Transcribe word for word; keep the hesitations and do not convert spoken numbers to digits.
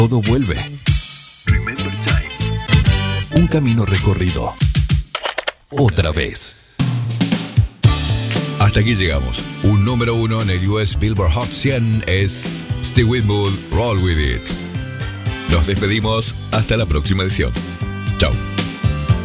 Todo vuelve. Remember Time. Un camino recorrido. Otra vez. Hasta aquí llegamos. Un número uno en el U S Billboard Hot cien es Steve Winwood, Roll With It. Nos despedimos hasta la próxima edición. Chao.